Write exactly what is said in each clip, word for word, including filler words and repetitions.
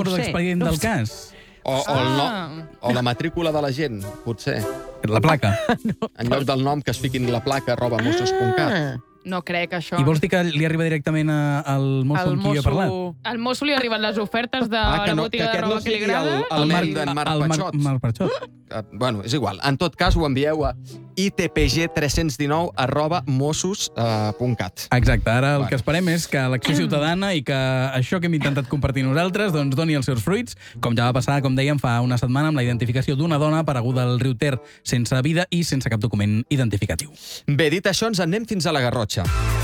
número sé. d'expedient No del ho sé. cas. O, o, el nom, o la matrícula de la gent, potser. La placa. En lloc del nom que es fiquin la placa arroba mossos punt cat. Ah. No crec, això. I vols dir que li arriba directament a- al mosso amb qui jo he parlat? Al mosso li arriben les ofertes de Ah, que la no- botiga que de aquest roba no que li sigui agrada. el- el Marc d'en Marc el Patxot. Marc Patxot. Uh, bueno, és igual. En tot cas, ho envieu a i t p g tres cents dinou arroba mossos punt cat. Exacte, ara el Vale. que esperem és que l'acció ciutadana i que això que hem intentat compartir nosaltres doncs doni els seus fruits, com ja va passar, com dèiem, fa una setmana amb la identificació d'una dona apareguda al riu Ter sense vida i sense cap document identificatiu. Bé, dit això, ens en anem fins a la Garrotxa.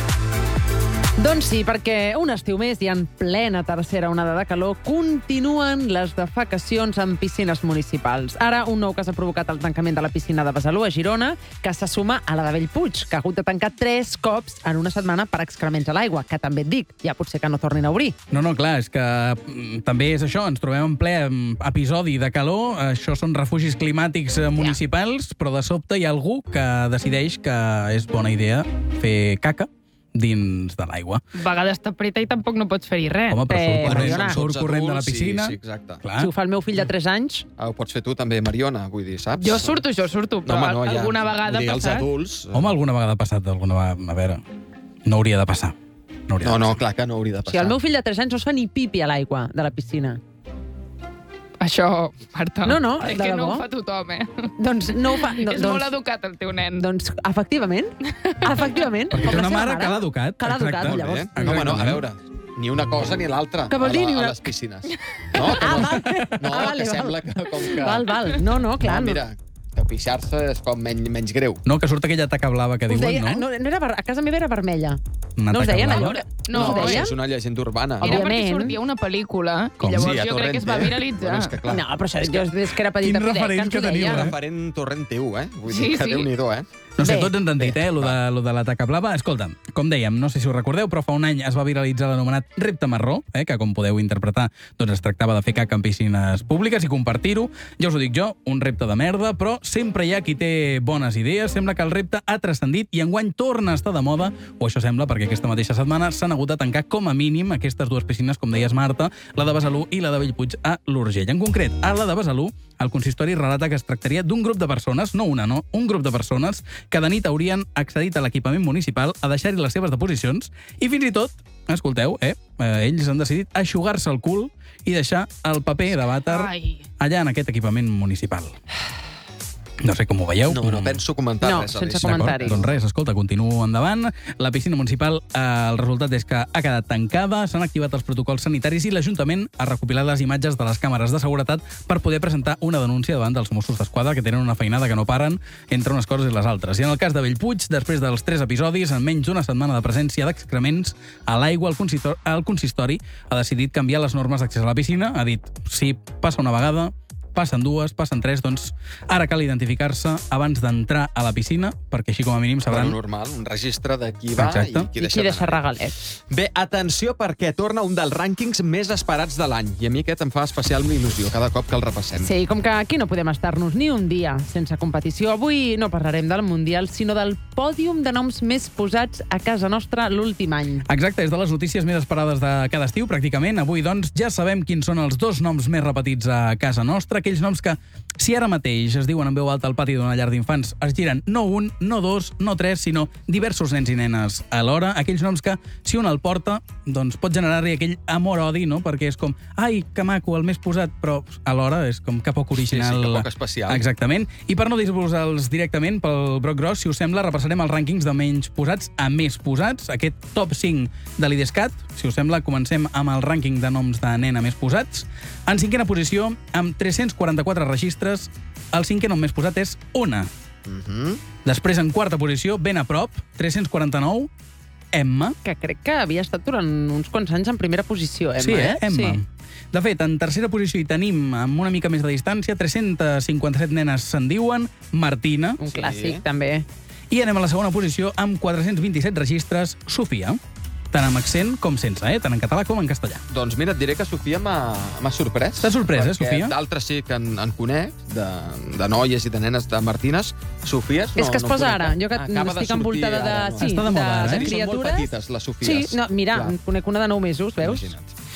Doncs sí, perquè un estiu més i en plena tercera onada de calor continuen les defecacions en piscines municipals. Ara, un nou cas ha provocat el tancament de la piscina de Besalú, a Girona, que se suma a la de Bellpuig, que ha hagut de tancar tres cops en una setmana per excrements a l'aigua, que també et dic, ja pot ser que no tornin a obrir. No, no, clar, és que mm, també és això, ens trobem en ple mm, episodi de calor, això són refugis climàtics eh, municipals, però de sobte hi ha algú que decideix que és bona idea fer caca dins de l'aigua. A vegades t'apreta i tampoc no pots fer-hi res. Home, però Eh, surt corrent, Mariona. surt corrent de la Sí, piscina. Sí, exacte. Clar. Si ho fa el meu fill de tres anys... Ah, ho pots fer tu també, Mariona, vull dir, saps? Jo surto, jo surto, però home, no, ja, alguna vegada vull dir, ha els passat. adults... Home, alguna vegada ha passat, alguna vegada... A veure, no hauria de passar. No, hauria No, de no, passar. clar que no hauria de O sigui, passar. el meu fill de tres anys no es fa ni pipi a l'aigua de la piscina. Això, Marta, No, no, és de que no debò. ho fa tothom, eh? Doncs no ho fa... No, És doncs, molt educat, el teu nen. Doncs, efectivament, efectivament. Perquè com té la una seva mare que l'ha educat. Que l'ha educat, exacte. llavors. Eh? Home, no, a veure, ni una cosa ni l'altra Què vol a, dir, la, ni una- a les piscines. No, que, Ah, no, val. no, Ah, vale, que val. sembla que com que... Val, val. No, no, clar. no, mira, que pixar-se és com menys, menys greu. No, que surt aquella taca blava que Us diuen, deia, no? no, no era, ver- a casa meva era vermella. Una no us taca deien blava? allò? No, us això deien? és una llegenda urbana. Era perquè Òbviament. sortia una pel·lícula Com? i llavors Sí, a jo crec que es va Torrente. viralitzar. Bueno, és que clar, No, però això, jo és que era petita Quin referent que teniu, deia. eh? referent Torrenteu, eh? Vull Sí, dir que sí. Déu-n'hi-do, eh? No sé, Bé. tots ens han dit, eh, lo de, lo de la taca blava. Escolta, com dèiem, no sé si ho recordeu, però fa un any es va viralitzar l'anomenat repte marró, eh, que com podeu interpretar, doncs es tractava de fer caca en piscines públiques i compartir-ho. Ja us ho dic jo, un repte de merda, però sempre hi ha qui té bones idees. Sembla que el repte ha transcendit i enguany torna a estar de moda, o això sembla, perquè aquesta mateixa setmana s'han hagut de tancar com a mínim aquestes dues piscines, com deies, Marta, la de Besalú i la de Bellpuig a l'Urgell. En concret, a la de Besalú, el consistori relata que es tractaria d'un grup de persones, no una, no, un grup de persones que de nit haurien accedit a l'equipament municipal a deixar-hi les seves deposicions i fins i tot, escolteu, eh, eh ells han decidit eixugar-se el cul i deixar el paper de vàter Ai. allà en aquest equipament municipal. No sé com ho veieu. No, no penso comentar No, res. sense Aleix. D'acord, comentaris. doncs res, escolta, continuo endavant. La piscina municipal, eh, el resultat és que ha quedat tancada, s'han activat els protocols sanitaris i l'Ajuntament ha recopilat les imatges de les càmeres de seguretat per poder presentar una denúncia davant dels Mossos d'Esquadra, que tenen una feinada que no paren entre unes coses i les altres. I en el cas de Bellpuig, després dels tres episodis, en menys d'una setmana de presència d'excrements a l'aigua, el consistori, el consistori ha decidit canviar les normes d'accés a la piscina. Ha dit, si passa una vegada, passen dues, passen tres, doncs ara cal identificar-se abans d'entrar a la piscina, perquè així com a mínim Bueno, sabran... normal, un registre de qui va Exacte. i qui I deixa qui deixa d'anar. regalets. Bé, atenció perquè torna un dels rànquings més esperats de l'any. I a mi aquest em fa especial il·lusió cada cop que el repassem. Sí, com que aquí no podem estar-nos ni un dia sense competició, avui no parlarem del Mundial, sinó del pòdium de noms més posats a casa nostra l'últim any. Exacte, és de les notícies més esperades de cada estiu, pràcticament. Avui, doncs, ja sabem quins són els dos noms més repetits a casa nostra, aquells noms que, si ara mateix es diuen en veu alta al pati d'una llar d'infants, es giren no un, no dos, no tres, sinó diversos nens i nenes alhora, aquells noms que, si un el porta, doncs pot generar-hi aquell amor-odi, no?, perquè és com, ai, que maco, el més posat, però alhora és com que poc original. Sí, sí, que poc especial. Exactament. I per no dir-vos-els directament pel broc gros, si us sembla, repassarem els rànquings de menys posats a més posats, aquest top cinc de l'IDESCAT. Si us sembla, comencem amb el rànquing de noms de nena més posats. En cinquena posició, amb tres-cents quaranta-quatre registres, el cinquè nom més posat és Ona. Mhm. Després, en quarta posició, ben a prop, tres-cents quaranta-nou, Emma. Que crec que havia estat durant uns quants anys en primera posició, Emma, Sí, eh? Emma. Sí. De fet, en tercera posició hi tenim, amb una mica més de distància, tres-cents cinquanta-set nenes se'n diuen, Martina. Un Sí. clàssic, també. I anem a la segona posició, amb quatre-cents vint-i-set registres, Sofia. Tant amb accent com sense, eh? Tant en català com en castellà. Doncs mira, et diré que Sofia m'ha m'ha sorprès. T'ha sorprès, eh, perquè Sofia? d'altres sí que en, en conec, de, de noies i de nenes de Martines. Sofia no, És que es no posa conec, ara, eh? jo que Acaba de estic sortir envoltada de, ara, no? sí, Està de moda ara, eh? de Són molt criatures. petites, les Sofies. Sí, no, mira, Clar. en conec una de nou mesos, veus? Imagina't.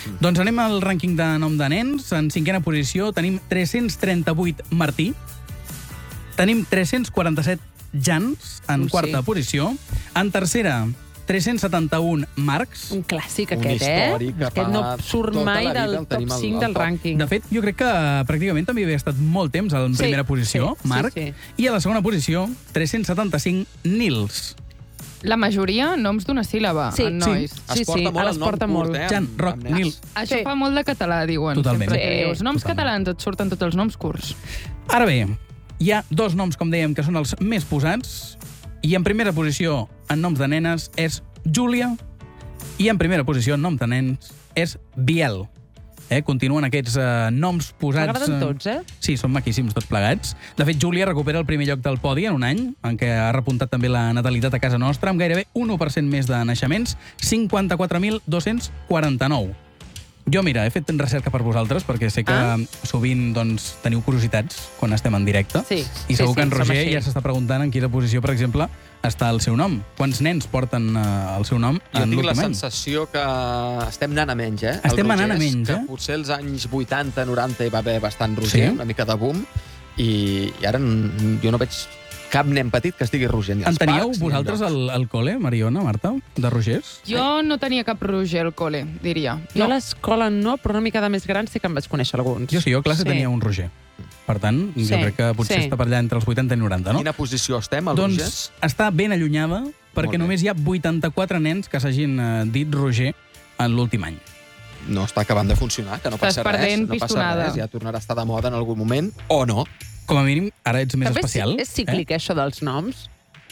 Doncs anem al rànquing de nom de nens. En cinquena posició tenim tres-cents trenta-vuit Martí. Tenim tres-cents quaranta-set Jans, en Uh, quarta sí. posició. En tercera, tres-cents setanta-un Marcs. Un clàssic, Un aquest, històric eh? que Aquest fa no surt tota mai la vida, del el top tenim al- cinc al del top. rànquing. De fet, jo crec que pràcticament també havia estat molt temps en Sí, primera posició, sí, sí, Marc. sí. I a la segona posició, tres-cents setanta-cinc Nils. La majoria, noms d'una síl·laba, Sí, en nois. Es Sí, porta sí, molt ara el es nom porta curt, molt. eh? Jan, amb- Roc, amb nens. Nils. Això Sí. fa molt de català, diuen. Totalment. Sempre que Sí, dius noms totalment. catalans, et surten tots els noms curts. Ara bé, hi ha dos noms, com dèiem, que són els més posats, i en primera posició, en noms de nenes, és Júlia, i en primera posició, en noms de nens, és Biel. Eh? Continuen aquests eh, noms posats... M'agraden tots, eh? Sí, són maquíssims tots plegats. De fet, Júlia recupera el primer lloc del podi en un any, en què ha repuntat també la natalitat a casa nostra, amb gairebé un u per cent més de naixements, cinquanta-quatre mil dos-cents quaranta-nou. Jo, mira, he fet recerca per vosaltres, perquè sé que Ah. sovint doncs, teniu curiositats quan estem en directe. Sí, I sí, segur sí, que en som Roger així. ja s'està preguntant en quina posició, per exemple, està el seu nom. Quants nens porten eh, el seu nom Jo en tinc la l'últim any? sensació que estem anant a menys, eh? Estem El anant a Roger és menys, que eh? potser els anys vuitanta noranta hi va haver bastant Roger, Sí? una mica de boom, i, i ara n- jo no veig cap nen petit que estigui Roger. Ni En als teníeu parcs, ni vosaltres enlloc. al, al col·le, Mariona, Marta, de Rogers? Jo no tenia cap Roger al col·le, diria. Jo a No. l'escola no, però una mica de més gran sí que em vaig conèixer alguns. Jo sí, jo a classe Sí. tenia un Roger. Per tant, Sí, jo crec que potser sí. està per allà entre els vuitanta i noranta, no? Quina posició estem, el Doncs Rogers? està ben allunyada, perquè Molt bé. només hi ha vuitanta-quatre nens que s'hagin eh, dit Roger en l'últim any. No està acabant de funcionar, que no Estàs passa res. perdent No passa pistonada. res, ja tornarà a estar de moda en algun moment, o no. Com a mínim, ara ets més També especial. és, és cíclic, eh? això dels noms.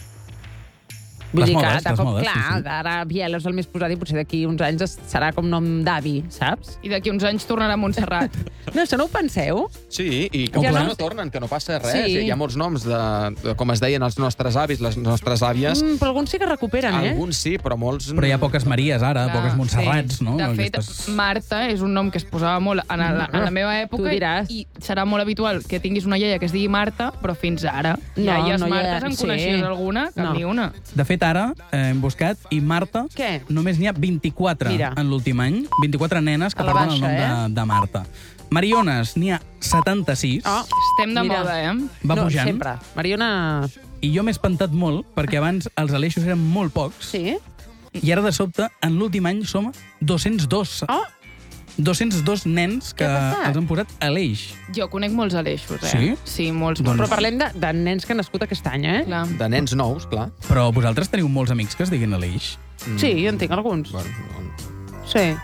Vull Les dir que modes, de les cop, modes, clar, sí, sí. ara Biel és el més posat i potser d'aquí uns anys es- serà com nom d'avi, saps? I d'aquí uns anys tornarà a Montserrat. No, això no ho penseu? Sí, i que Ja potser no- no tornen, que no passa res. Sí. Hi ha molts noms, de, de, com es deien els nostres avis, les nostres àvies. Mm, però alguns sí que recuperen, eh? Alguns sí, però molts... Però hi ha poques Maries ara, Clar, poques Montserrats, no? De fet, Aquestes- Marta és un nom que es posava molt en la, en la meva època Tu diràs. i serà molt habitual que tinguis una iaia que es digui Marta, però fins ara No, iaies no hi ha- Martes en sí. coneixies alguna? Cap No. ni una. De fet, ara eh, hem buscat, i Marta, Què? només n'hi ha vint-i-quatre Mira. en l'últim any. vint-i-quatre nenes que A la porten el baixa, nom de, de Marta. Mariones, n'hi ha setanta-sis. Oh, Estem de Mira. moda, eh? Va no, pujant. sempre. Mariona... I jo m'he espantat molt, perquè abans els aleixos eren molt pocs, Sí? i ara, de sobte, en l'últim any som dos-cents dos. Oh, dos-cents dos nens que Què ha passat? els han posat a l'eix. Jo conec molts aleixos, eh? Sí? Sí, molts, Doncs- molts. però parlem de, de nens que han nascut aquest any, eh? Clar. De nens nous, clar. Però vosaltres teniu molts amics que es diguin Aleix? Sí, jo en tinc alguns. Bueno, no. Sí.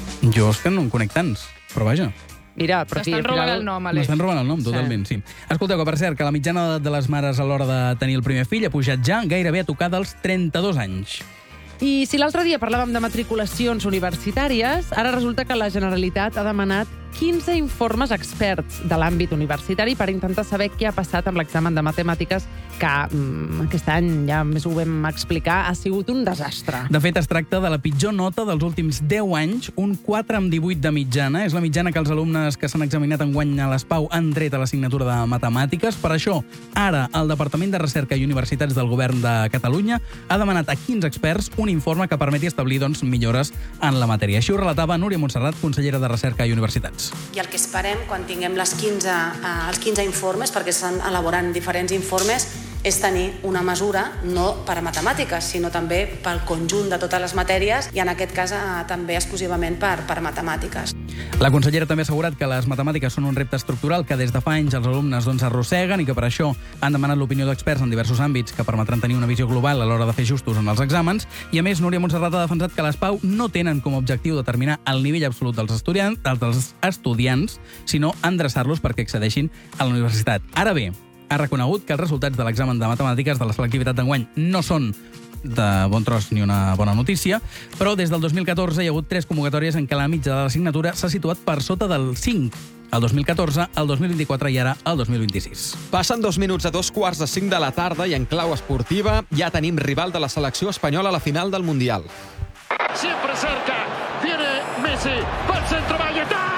Jo és que no en conec tants, però vaja. Mira, però aquí... T'estan al robant final- el nom, Aleix. M'estan robant el nom, totalment, sí. Escolteu, que per cert, que la mitjana d'edat de les mares a l'hora de tenir el primer fill ha pujat ja gairebé a tocar dels trenta-dos anys. I si l'altre dia parlàvem de matriculacions universitàries, ara resulta que la Generalitat ha demanat quinze informes experts de l'àmbit universitari per intentar saber què ha passat amb l'examen de matemàtiques que mm, aquest any, ja més ho vam explicar, ha sigut un desastre. De fet, es tracta de la pitjor nota dels últims deu anys, un quatre amb divuit de mitjana. És la mitjana que els alumnes que s'han examinat enguany a l'ESPAU han tret a l'assignatura de matemàtiques. Per això, ara, el Departament de Recerca i Universitats del Govern de Catalunya ha demanat a quinze experts un informe que permeti establir doncs, millores en la matèria. Així ho relatava Núria Montserrat, consellera de Recerca i Universitats. I el que esperem quan tinguem les quinze, eh, els quinze informes, perquè s'estan elaborant diferents informes, és tenir una mesura no per a matemàtiques, sinó també pel conjunt de totes les matèries i en aquest cas eh, també exclusivament per, per matemàtiques. La consellera també ha assegurat que les matemàtiques són un repte estructural que des de fa anys els alumnes doncs, arrosseguen i que per això han demanat l'opinió d'experts en diversos àmbits que permetran tenir una visió global a l'hora de fer ajustos en els exàmens. I a més, Núria Montserrat ha defensat que les PAU no tenen com a objectiu determinar el nivell absolut dels estudiants, dels estudiants sinó endreçar-los perquè accedeixin a la universitat. Ara bé, ha reconegut que els resultats de l'examen de matemàtiques de la selectivitat d'enguany no són de bon tros ni una bona notícia, però des del dos mil catorze hi ha hagut tres convocatòries en què la mitja de l'assignatura s'ha situat per sota del cinc. El dos mil catorze, el dos mil vint-i-quatre i ara el dos mil vint-i-sis. Passen dos minuts a dos quarts de cinc de la tarda i en clau esportiva ja tenim rival de la selecció espanyola a la final del Mundial. Siempre cerca, viene Messi, va al centro, va Guaitá.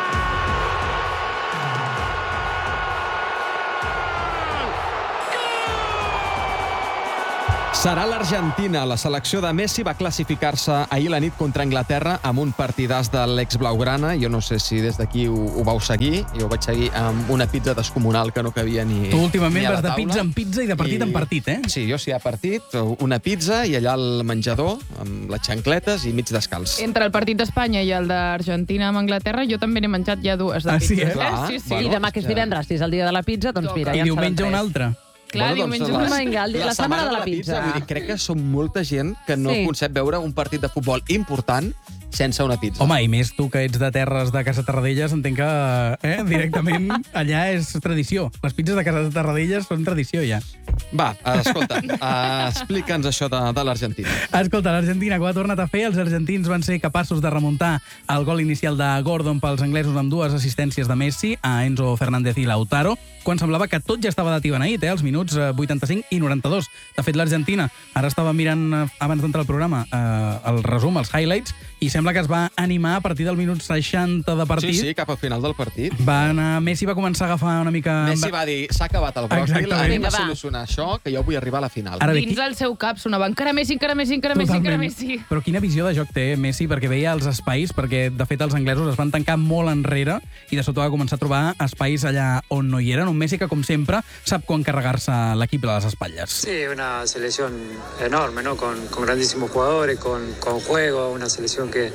Serà l'Argentina. La selecció de Messi va classificar-se ahir la nit contra Anglaterra amb un partidàs de l'ex-blaugrana. Jo no sé si des d'aquí ho, ho vau seguir. Jo ho vaig seguir amb una pizza descomunal que no cabia ni, Tu últimament ni a la vas de taula. pizza en pizza i de partit I... en partit, eh? Sí, jo sí, a partit, una pizza i allà al menjador, amb les xancletes i mig descalç. Entre el partit d'Espanya i el d'Argentina amb Anglaterra, jo també n'he menjat ja dues de Ah, sí, pizzas, eh? Clar, Sí, sí. bueno. I demà, que és divendres, si és el dia de la pizza, doncs mira, I ja en diumenge seran un tres. altre. Clar, diumenge doncs, una- la- Vinga, el dia- la setmana de la pizza. Vull dir, crec que som molta gent que no Sí. concep veure un partit de futbol important sense una pizza. Home, i més tu que ets de terres de Casa Terradellas, entenc que eh, directament allà és tradició. Les pizzas de Casa Terradellas són tradició, ja. Va, escolta, uh, explica'ns això de, de l'Argentina. Escolta, l'Argentina que ho ha tornat a fer, els argentins van ser capaços de remuntar el gol inicial de Gordon pels anglesos amb dues assistències de Messi a Enzo Fernández i Lautaro, quan semblava que tot ja estava datiu beneït, eh, als minuts eh, vuitanta-cinc i noranta-dos. De fet, l'Argentina, ara estava mirant, eh, abans d'entrar al programa, eh, el resum, els highlights, i sembla que es va animar a partir del minut seixanta de partit. Sí, sí, cap al final del partit. Va anar, Messi va començar a agafar una mica... Messi va dir, s'ha acabat el bròquil, Exactament. anem Vinga, a va. solucionar això, que jo vull arribar a la final. Ara bé, Dins qui- el seu cap sonava encara Messi, encara Messi, encara Messi, encara Messi. Però quina visió de joc té Messi, perquè veia els espais, perquè de fet els anglesos es van tancar molt enrere i de sobte va començar a trobar espais allà on no hi eren. Un Messi que, com sempre, sap quan carregar-se l'equip a les espatlles. Sí, una selección enorme, ¿no? Con, con grandísimos jugadores, con, con juego, una selección que,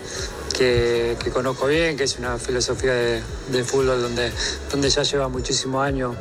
que, que conozco bien, que es una filosofía de, de fútbol donde, donde ya lleva muchísimos años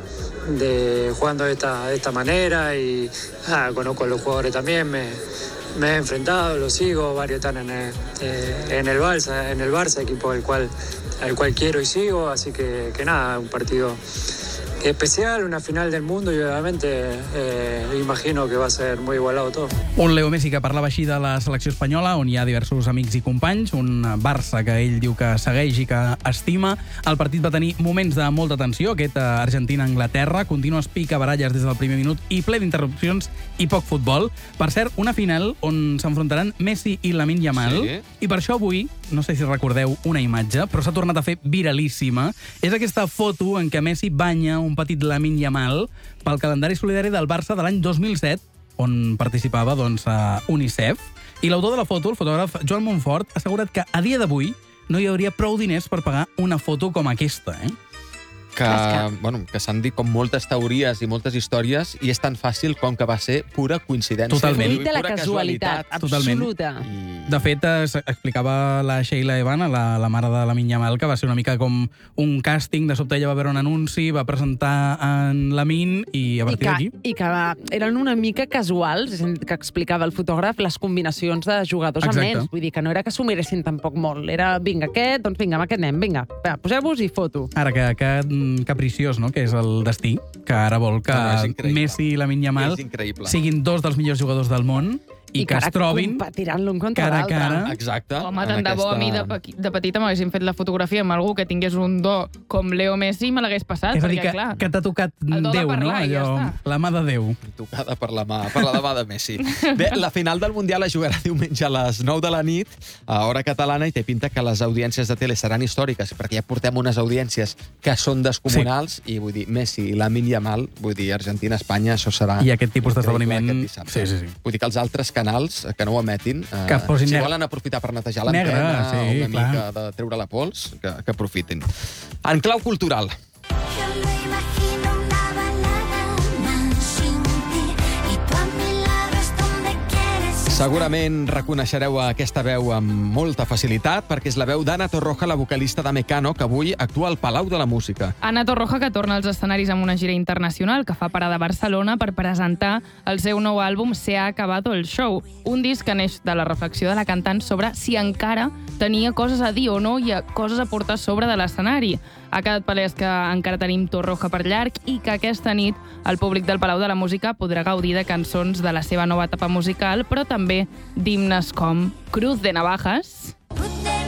de, jugando de esta, de esta manera y ah, conozco a los jugadores también, me, me he enfrentado, los sigo, varios están en el, eh, en el Barça, en el Barça, equipo al cual, al cual quiero y sigo, así que, que nada, un partido especial, una final del mundo y obviamente eh, imagino que va a ser muy igualado todo. Un Leo Messi que parlava així de la selecció espanyola, on hi ha diversos amics i companys, un Barça que ell diu que segueix i que estima. El partit va tenir moments de molta tensió, aquest Argentina-Anglaterra, contínues picabaralles des del primer minut i ple d'interrupcions i poc futbol. Per cert, una final on s'enfrontaran Messi i Lamine Yamal, Sí. i per això avui, no sé si recordeu una imatge, però s'ha tornat a fer viralíssima, és aquesta foto en què Messi banya un petit Lamine Yamal pel calendari solidari del Barça de l'any dos mil set, on participava doncs, a UNICEF. I l'autor de la foto, el fotògraf Joan Montfort, ha assegurat que a dia d'avui no hi hauria prou diners per pagar una foto com aquesta, eh? Que, bueno, que s'han dit com moltes teories i moltes històries i és tan fàcil com que va ser pura coincidència. Totalment. Fruit de la Pura casualitat Totalment. absoluta. I... De fet, es explicava la Sheila Evana, la, la mare de Lamine Yamal, que va ser una mica com un càsting. De sobte ella va veure un anunci, va presentar en Lamine i a I partir que, d'aquí... I que eren una mica casuals, que explicava el fotògraf, les combinacions de jugadors Exacte. amb nens. Vull dir que no era que s'ho miressin tampoc molt. Era, vinga, aquest, doncs vinga, amb aquest nen, vinga, va, poseu-vos i foto. Ara, que, que mm, capriciós, no?, que és el destí, que ara vol que No, és increïble. Messi i Lamine Yamal És increïble. siguin dos dels millors jugadors del món i, que es trobin competiran l'un contra cara a l'altre. cara. Exacte. Home, en tant de bo, a aquesta- mi de, pe- de petita m'haguessin fet la fotografia amb algú que tingués un do com Leo Messi i me l'hagués passat, És a dir, perquè, que, clar, que t'ha tocat el do de Déu, no? parlar i ja Allò, està. la mà de Déu. Tocada per la mà, per la mà de Messi. Bé, la final del Mundial es jugarà diumenge a les nou de la nit, a hora catalana, i té pinta que les audiències de tele seran històriques, perquè ja portem unes audiències que són descomunals, sí. I vull dir, Messi i Lamine Yamal, vull dir, Argentina-Espanya, això serà... I aquest tipus increïble d'esdeveniment- aquest dissabte. sí, sí, sí. Vull dir que els altres canals que no ho emetin, eh, Que posin si negre. volen aprofitar per netejar Negre, l'antena sí, o una clar. mica de treure la pols, que, que aprofitin. En clau cultural, Yo no imagino una balada más sin ti y tú a mi lado es donde quieres estar. segurament reconeixereu aquesta veu amb molta facilitat, perquè és la veu d'Ana Torroja, la vocalista de Mecano, que avui actua al Palau de la Música. Ana Torroja, que torna als escenaris amb una gira internacional, que fa parada a Barcelona per presentar el seu nou àlbum Se ha acabado el show, un disc que neix de la reflexió de la cantant sobre si encara tenia coses a dir o no i coses a portar sobre de l'escenari. Ha quedat palès que encara tenim Torroja per llarg i que aquesta nit el públic del Palau de la Música podrà gaudir de cançons de la seva nova etapa musical, però també d'himnes com Cruz de Navajas,